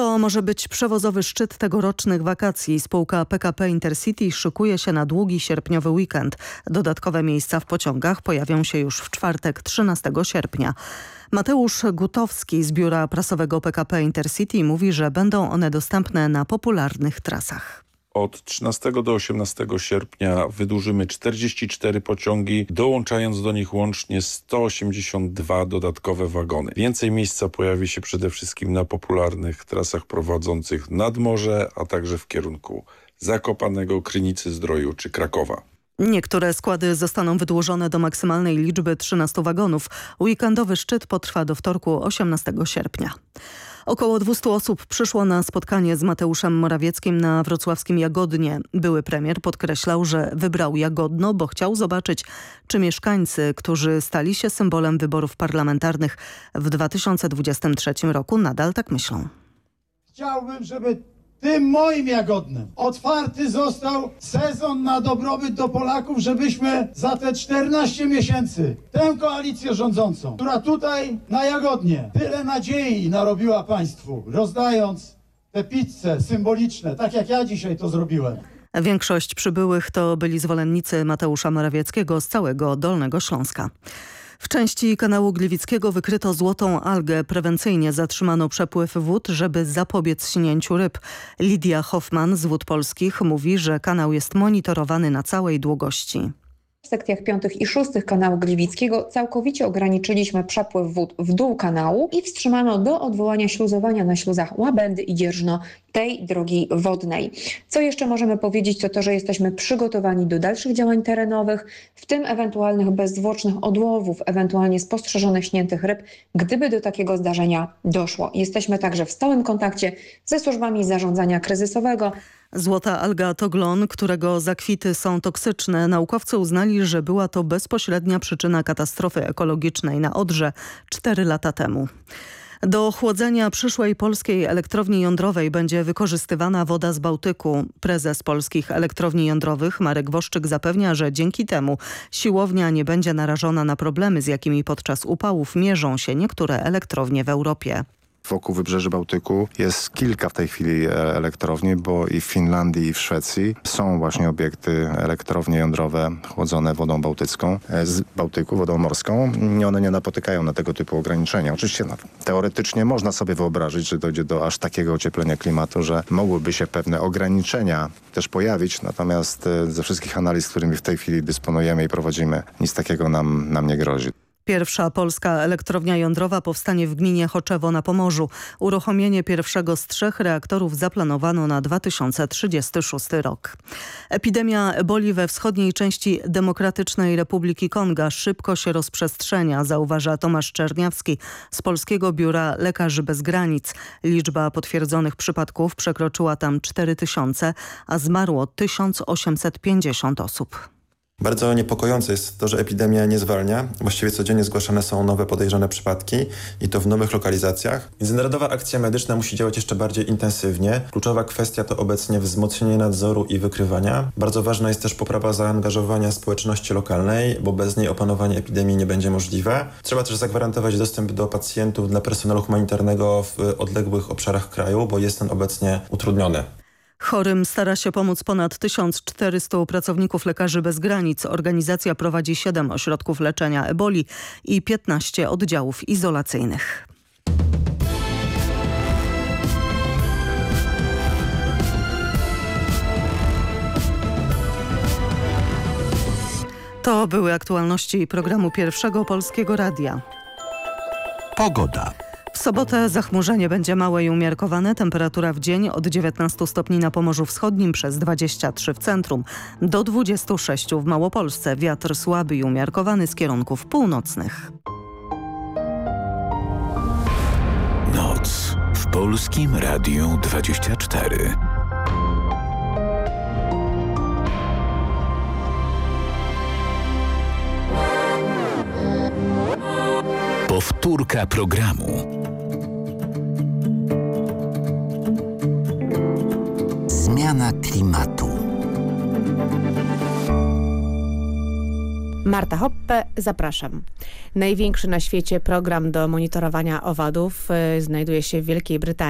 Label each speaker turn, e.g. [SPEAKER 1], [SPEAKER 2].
[SPEAKER 1] To może być przewozowy szczyt tegorocznych wakacji. Spółka PKP Intercity szykuje się na długi sierpniowy weekend. Dodatkowe miejsca w pociągach pojawią się już w czwartek 13 sierpnia. Mateusz Gutowski z biura prasowego PKP Intercity mówi, że będą one dostępne na popularnych trasach.
[SPEAKER 2] Od 13 do 18 sierpnia wydłużymy 44 pociągi, dołączając do nich łącznie 182 dodatkowe wagony. Więcej miejsca pojawi się przede wszystkim na popularnych trasach prowadzących nad morze, a także w kierunku Zakopanego, Krynicy-Zdroju czy Krakowa.
[SPEAKER 1] Niektóre składy zostaną wydłużone do maksymalnej liczby 13 wagonów. Weekendowy szczyt potrwa do wtorku 18 sierpnia. Około 200 osób przyszło na spotkanie z Mateuszem Morawieckim na wrocławskim Jagodnie. Były premier podkreślał, że wybrał Jagodno, bo chciał zobaczyć, czy mieszkańcy, którzy stali się symbolem wyborów parlamentarnych w 2023 roku, nadal tak myślą.
[SPEAKER 3] Chciałbym, żeby tym moim Jagodnem otwarty został sezon na dobrobyt do Polaków, żebyśmy za te 14 miesięcy tę koalicję rządzącą, która tutaj na Jagodnie tyle nadziei narobiła państwu, rozdając te pizze symboliczne, tak jak ja dzisiaj to zrobiłem.
[SPEAKER 1] Większość przybyłych to byli zwolennicy Mateusza Morawieckiego z całego Dolnego Śląska. W części kanału Gliwickiego wykryto złotą algę. Prewencyjnie zatrzymano przepływ wód, żeby zapobiec śnięciu ryb. Lidia Hoffman z Wód Polskich mówi, że kanał jest monitorowany na całej długości.
[SPEAKER 4] W sekcjach 5. i 6. kanału Gliwickiego całkowicie ograniczyliśmy przepływ wód w dół kanału i wstrzymano do odwołania śluzowania na śluzach Łabędy i Dzierżno tej drogi wodnej. Co jeszcze możemy powiedzieć, to to, że jesteśmy przygotowani do dalszych działań terenowych, w tym ewentualnych bezzwłocznych odłowów, ewentualnie spostrzeżonych śniętych ryb, gdyby do takiego zdarzenia doszło. Jesteśmy także w stałym kontakcie ze służbami zarządzania kryzysowego.
[SPEAKER 1] Złota alga to glon, którego zakwity są toksyczne. Naukowcy uznali, że była to bezpośrednia przyczyna katastrofy ekologicznej na Odrze 4 lata temu. Do chłodzenia przyszłej polskiej elektrowni jądrowej będzie wykorzystywana woda z Bałtyku. Prezes polskich elektrowni jądrowych Marek Woszczyk zapewnia, że dzięki temu siłownia nie będzie narażona na problemy, z jakimi podczas upałów mierzą się niektóre elektrownie w Europie.
[SPEAKER 5] Wokół wybrzeży Bałtyku jest kilka w tej chwili elektrowni, bo i w Finlandii, i w Szwecji są właśnie obiekty, elektrownie jądrowe chłodzone wodą bałtycką, z Bałtyku, wodą morską. One nie napotykają na tego typu ograniczenia. Oczywiście teoretycznie można sobie wyobrazić, że dojdzie do aż takiego ocieplenia klimatu, że mogłyby się pewne ograniczenia też pojawić, natomiast ze wszystkich analiz, którymi w tej chwili dysponujemy i prowadzimy, nic takiego nam nie grozi.
[SPEAKER 1] Pierwsza polska elektrownia jądrowa powstanie w gminie Choczewo na Pomorzu. Uruchomienie pierwszego z 3 reaktorów zaplanowano na 2036 rok. Epidemia eboli we wschodniej części Demokratycznej Republiki Konga szybko się rozprzestrzenia, zauważa Tomasz Czerniawski z Polskiego Biura Lekarzy Bez Granic. Liczba potwierdzonych przypadków przekroczyła tam 4000, a zmarło 1850 osób.
[SPEAKER 6] Bardzo niepokojące jest to, że epidemia nie zwalnia. Właściwie codziennie zgłaszane są nowe podejrzane przypadki i to w nowych lokalizacjach. Międzynarodowa akcja medyczna musi działać jeszcze bardziej intensywnie. Kluczowa kwestia to obecnie wzmocnienie nadzoru i wykrywania. Bardzo ważna jest też poprawa zaangażowania społeczności lokalnej, bo bez niej opanowanie epidemii nie będzie możliwe. Trzeba też zagwarantować dostęp do pacjentów dla personelu humanitarnego w odległych obszarach kraju, bo jest ten obecnie utrudniony.
[SPEAKER 1] Chorym stara się pomóc ponad 1400 pracowników Lekarzy Bez Granic. Organizacja prowadzi 7 ośrodków leczenia eboli i 15 oddziałów izolacyjnych. To były aktualności programu Pierwszego Polskiego Radia.
[SPEAKER 7] Pogoda.
[SPEAKER 1] W sobotę zachmurzenie będzie małe i umiarkowane. Temperatura w dzień od 19 stopni na Pomorzu Wschodnim, przez 23 w centrum, do 26 w Małopolsce. Wiatr słaby i umiarkowany z kierunków północnych.
[SPEAKER 7] Noc w Polskim Radiu 24. Powtórka programu. Zmiana klimatu.
[SPEAKER 8] Marta Hoppe, zapraszam. Największy na świecie program do monitorowania owadów znajduje się w Wielkiej Brytanii.